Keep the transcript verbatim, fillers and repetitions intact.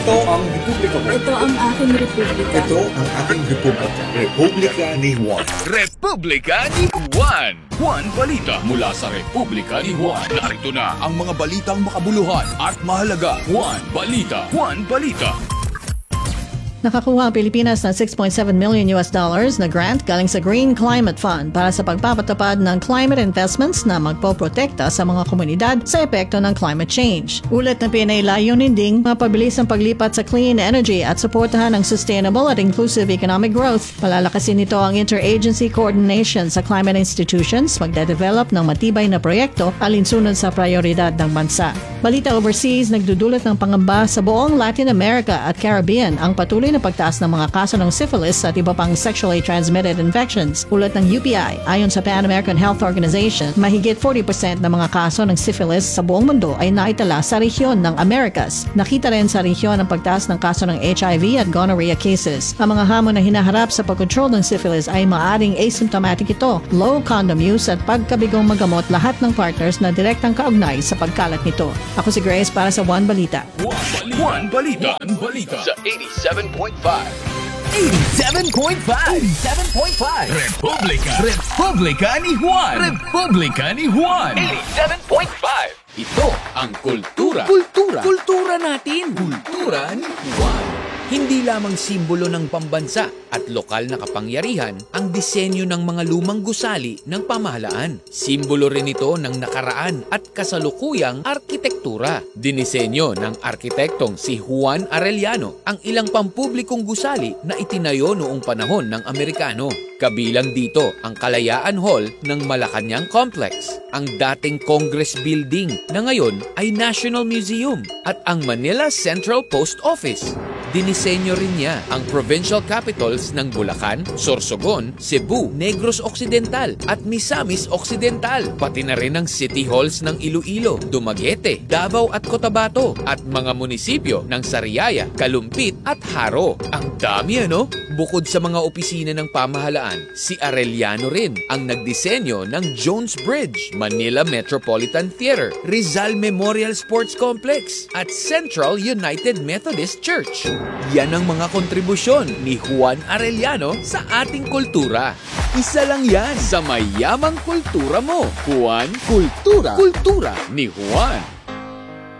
Ito ang republika mo. Ito ang aking republika. Ito ang aking republika. Republika ni Juan. Republika ni Juan. Juan Balita mula sa Republika ni Juan. Narito na ang mga balitang makabuluhan at mahalaga. Juan Balita. Juan Balita. Nakakuha ang Pilipinas ng six point seven million U S dollars na grant galing sa Green Climate Fund para sa pagpapatupad ng climate investments na magpoprotekta sa mga komunidad sa epekto ng climate change. Ulat na pinailayunin ding mapabilis ang paglipat sa clean energy at suportahan ang sustainable at inclusive economic growth. Palalakasin nito ang interagency coordination sa climate institutions, magde-develop ng matibay na proyekto alinsunod sa prioridad ng bansa. Balita Overseas, nagdudulot ng pangamba sa buong Latin America at Caribbean ang patuloy na pagtaas ng mga kaso ng syphilis at iba pang sexually transmitted infections. Ulat ng U P I, ayon sa Pan American Health Organization, mahigit forty percent ng mga kaso ng syphilis sa buong mundo ay naitala sa rehiyon ng Americas. Nakita rin sa rehiyon ang pagtaas ng kaso ng H I V at gonorrhea cases. Ang mga hamon na hinaharap sa pagkontrol ng syphilis ay maaring asymptomatic ito, low condom use at pagkabigong magamot lahat ng partners na direktang kaugnay sa pagkalat nito. Ako si Grace para sa One Balita. One Balita. One Balita. Sa eighty-seven point five. eighty-seven point five. eighty-seven point five. Republika. Republika ni Juan. Republika ni Juan. eighty-seven point five. Ito ang kultura. Kultura. Kultura natin. Kultura ni Juan. Hindi lamang simbolo ng pambansa at lokal na kapangyarihan ang disenyo ng mga lumang gusali ng pamahalaan. Simbolo rin ito ng nakaraan at kasalukuyang arkitektura. Dinisenyo ng arkitektong si Juan Arellano ang ilang pampublikong gusali na itinayo noong panahon ng Amerikano. Kabilang dito ang Kalayaan Hall ng Malacanang Complex, ang dating Congress Building na ngayon ay National Museum at ang Manila Central Post Office. Dinisenyo rin niya ang provincial capitals ng Bulacan, Sorsogon, Cebu, Negros Occidental at Misamis Occidental, pati na rin ang city halls ng Iloilo, Dumaguete, Davao at Cotabato at mga munisipyo ng Sariaya, Kalumpit at Haro. Ang dami ano? Bukod sa mga opisina ng pamahalaan, si Arellano rin ang nagdisenyo ng Jones Bridge, Manila Metropolitan Theater, Rizal Memorial Sports Complex at Central United Methodist Church. Yan ang mga kontribusyon ni Juan Arellano sa ating kultura. Isa lang yan sa mayamang kultura mo. Juan Kultura. Kultura ni Juan.